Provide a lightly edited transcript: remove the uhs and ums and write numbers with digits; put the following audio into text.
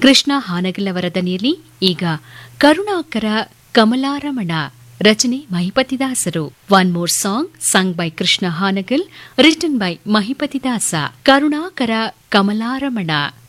ಕೃಷ್ಣ ಹಾನಗಲ್ ಅವರ ದನಿಯಲ್ಲಿ ಈಗ ಕರುಣಾಕರ ಕಮಲಾರಮಣ ರಚನೆ ಮಹಿಪತಿದಾಸರು. One more song sung by Krishna Hangal, written by ಮಹಿಪತಿದಾಸ. Karunakara ಕಮಲಾರಮಣ.